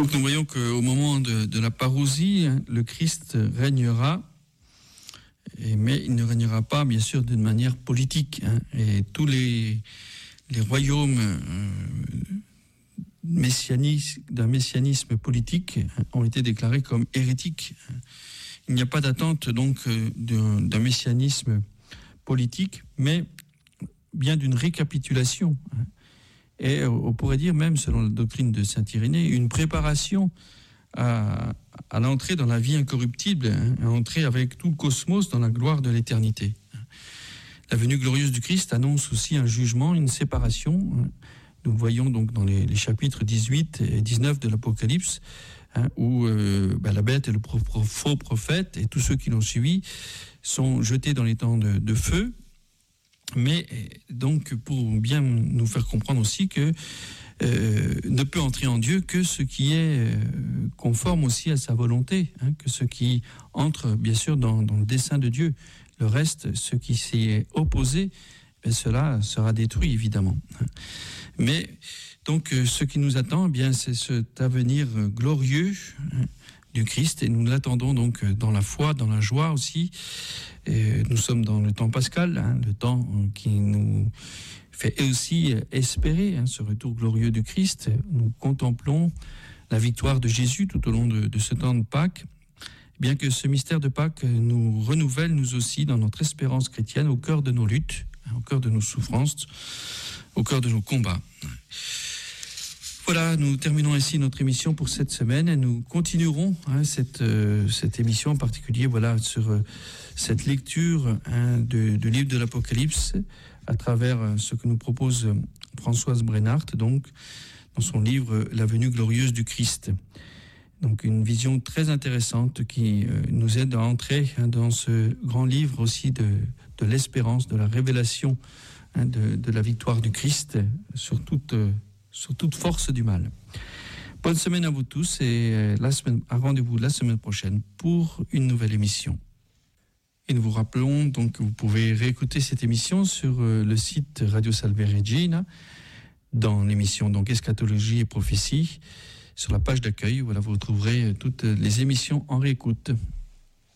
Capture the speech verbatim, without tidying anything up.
Donc nous voyons qu'au moment de, de la parousie, le Christ régnera, et, mais il ne régnera pas, bien sûr, d'une manière politique. Hein, et tous les, les royaumes euh, messianis, d'un messianisme politique ont été déclarés comme hérétiques. Il n'y a pas d'attente donc d'un, d'un messianisme politique, mais bien d'une récapitulation. Et on pourrait dire même, selon la doctrine de saint Irénée, une préparation à, à l'entrée dans la vie incorruptible, hein, à entrer avec tout le cosmos dans la gloire de l'éternité. La venue glorieuse du Christ annonce aussi un jugement, une séparation. Nous voyons donc dans les, les chapitres dix-huit et dix-neuf de l'Apocalypse, hein, où euh, bah, la bête et le pro- pro- faux prophète et tous ceux qui l'ont suivi sont jetés dans les temps de, de feu. Mais donc pour bien nous faire comprendre aussi que euh, ne peut entrer en Dieu que ce qui est euh, conforme aussi à sa volonté, hein, que ce qui entre bien sûr dans, dans le dessein de Dieu. Le reste, ce qui s'y est opposé, ben cela sera détruit évidemment. Mais donc ce qui nous attend, eh bien c'est cet avenir glorieux du Christ, et nous l'attendons donc dans la foi, dans la joie aussi. Et nous sommes dans le temps pascal, hein, le temps qui nous fait aussi espérer hein, ce retour glorieux du Christ. Nous contemplons la victoire de Jésus tout au long de, de ce temps de Pâques, bien que ce mystère de Pâques nous renouvelle, nous aussi, dans notre espérance chrétienne, au cœur de nos luttes, au cœur de nos souffrances, au cœur de nos combats. Voilà, nous terminons ainsi notre émission pour cette semaine et nous continuerons hein, cette, euh, cette émission en particulier voilà, sur euh, cette lecture hein, de, de livre de l'Apocalypse à travers euh, ce que nous propose euh, Françoise Brennart, donc, dans son livre « La venue glorieuse du Christ ». Donc une vision très intéressante qui euh, nous aide à entrer hein, dans ce grand livre aussi de, de l'espérance, de la révélation hein, de, de la victoire du Christ sur toute... Euh, sur toute force du mal. Bonne semaine à vous tous et la semaine, un rendez-vous la semaine prochaine pour une nouvelle émission. Et nous vous rappelons donc que vous pouvez réécouter cette émission sur le site Radio Salve Regina dans l'émission donc Eschatologie et Prophétie. Sur la page d'accueil, voilà, vous retrouverez toutes les émissions en réécoute.